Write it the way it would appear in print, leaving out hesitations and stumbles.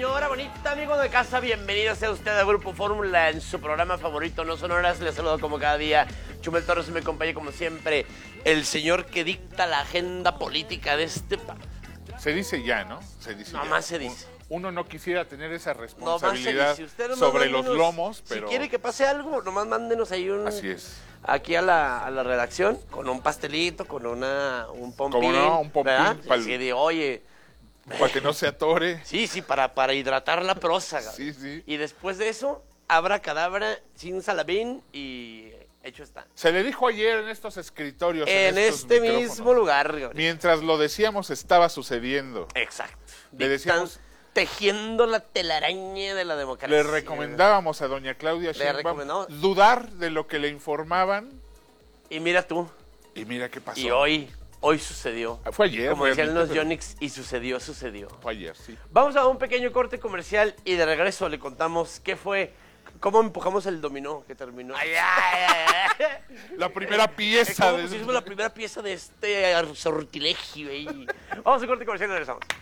señora bonita, amigo de casa, bienvenido sea usted a Grupo Fórmula en su programa favorito, No Son Horas. Les saludo como cada día, Chumel Torres, me acompaña como siempre el señor que dicta la agenda política de este país. Se dice ya, ¿no? Se dice Nomás ya. se dice. Uno no quisiera tener esa Nomás se responsabilidad dice. Usted nomás sobre los mándenos, lomos, pero... Si quiere que pase algo, nomás mándenos ahí un... Así es. Aquí a la redacción, con un pastelito, con un pompín. ¿Cómo no? Un pompín Sí, de, oye... Para que no se atore. Sí, para hidratar la prosa. Sí, sí. Y después de eso, abracadabra, sin salabín y hecho está. Se le dijo ayer en estos escritorios, En estos este micrófonos, mismo lugar, Gabriel. mientras lo decíamos, estaba sucediendo. Exacto. Le decíamos... Tejiendo la telaraña de la democracia. Le recomendábamos a doña Claudia Sheinbaum recomendamos. dudar de lo que le informaban. Y mira tú. Y mira qué pasó. Y hoy sucedió. Fue ayer. Como decían los realmente, Yonix, y sucedió. Fue ayer, sí. Vamos a un pequeño corte comercial y de regreso le contamos qué fue, cómo empujamos el dominó que terminó. La primera pieza ¿Cómo pusimos la primera pieza de este sortilegio? Vamos a un corte comercial y regresamos.